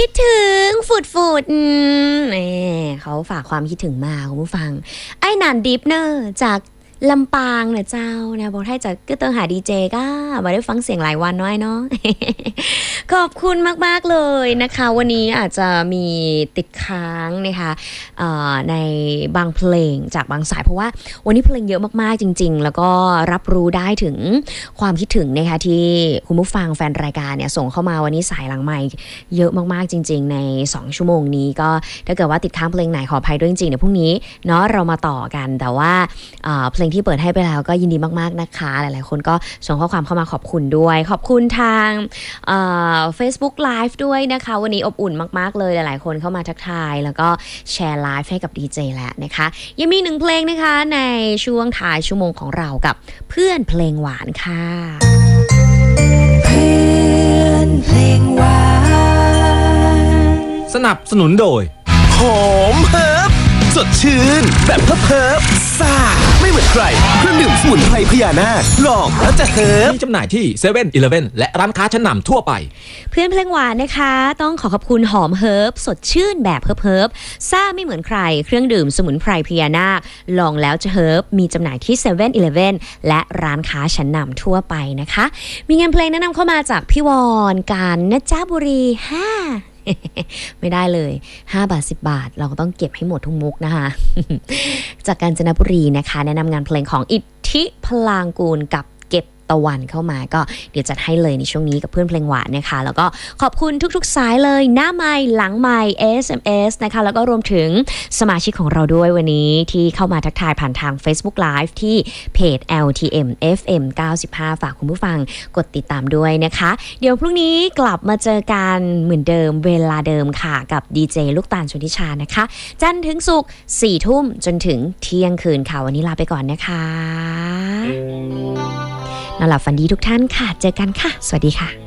คิดถึงฝุดเขาฝากความคิดถึงมาคุณผู้ฟังไอ้หนานดิฟเนอร์จากลำปางนะเจ้านะบอกให้จากก็ต้องหาดีเจก็มาได้ฟังเสียงหลายวันน้อยเนาะ ขอบคุณมากๆเลยนะคะวันนี้อาจจะมีติดค้างนะคะในบางเพลงจากบางสายเพราะว่าวันนี้เพลงเยอะมากๆจริงๆแล้วก็รับรู้ได้ถึงความคิดถึงนะคะที่คุณผู้ฟังแฟนรายการเนี่ยส่งเข้ามาวันนี้สายหลังไมค์เยอะมากๆจริงๆใน2ชั่วโมงนี้ก็ถ้าเกิดว่าติดค้างเพลงไหนขออภัยด้วยจริงๆเดี๋ยวพรุ่งนี้เนาะเรามาต่อกันแต่ว่าเพลงที่เปิดให้ไปแล้วก็ยินดีมากๆนะคะหลายๆคนก็ส่งข้อความเข้ามาขอบคุณด้วยขอบคุณทางFacebook Live ด้วยนะคะวันนี้อบอุ่นมากๆเลยหลายๆคนเข้ามาทักทายแล้วก็แชร์ไลฟ์ให้กับดีเจแล้วนะคะยังมี1เพลงนะคะในช่วงท้ายชั่วโมงของเรากับเพื่อนเพลงหวานค่ะเพื่อนเพลงหวานสนับสนุนโดยหอมเฮิร์บสดชื่นแบบเฮิร์บซ่าไม่เหมือนใครเครื่องดื่มสมุนไพรพญานาคลองแล้วจะเฮิร์บมีจำหน่ายที่เซเว่นอีเลฟเว่นและร้านค้าชั้นนำทั่วไปเพื่อนเพลงหวานนะคะต้องขอบคุณหอมเฮิร์บสดชื่นแบบเฮิร์บซ่าไม่เหมือนใครเครื่องดื่มสมุนไพรพญานาคลองแล้วจะเฮิร์บมีจำหน่ายที่เซเว่นอีเลฟเว่นและร้านค้าชั้นนำทั่วไปนะคะมีงานเพลงแนะนำเข้ามาจากพี่วอนการนะจ๊ะบุรีไม่ได้เลย5 บาท 10 บาทเราก็ต้องเก็บให้หมดทุกมุกนะคะ จากกาญจนบุรีนะคะแนะนำงานเพลงของอิทธิพลางกูลกับเก็บตะวันเข้ามาก็เดี๋ยวจัดให้เลยในช่วงนี้กับเพื่อนเพลงหวานนะคะแล้วก็ขอบคุณทุกๆสายเลยหน้าไมค์หลังไมค์ SMS นะคะแล้วก็รวมถึงสมาชิกของเราด้วยวันนี้ที่เข้ามาทักทายผ่านทาง Facebook Live ที่เพจ LTM FM 95ฝากคุณผู้ฟังกดติดตามด้วยนะคะเดี๋ยวพรุ่งนี้กลับมาเจอกันเหมือนเดิมเวลาเดิมค่ะกับดีเจลูกตาลชลทิชานะคะจันทร์ถึงศุกร์ 4 ทุ่มจนถึงเที่ยงคืนค่ะวันนี้ลาไปก่อนนะคะนอนหลับฝันดีทุกท่านค่ะเจอกันค่ะสวัสดีค่ะ